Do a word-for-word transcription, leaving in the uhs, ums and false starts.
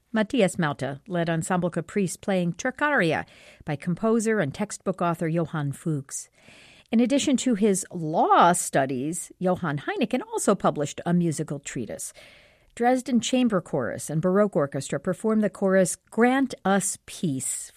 Matthias Malta led Ensemble Caprice playing Troccaria by composer and textbook author Johann Fuchs. In addition to his law studies, Johann Heineken also published a musical treatise. Dresden Chamber Chorus and Baroque Orchestra performed the chorus Grant Us Peace